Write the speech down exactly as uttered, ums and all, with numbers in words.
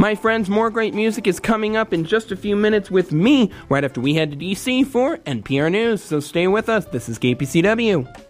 My friends, more great music is coming up in just a few minutes with me, right after we head to D C for N P R News, so stay with us. This is K P C W.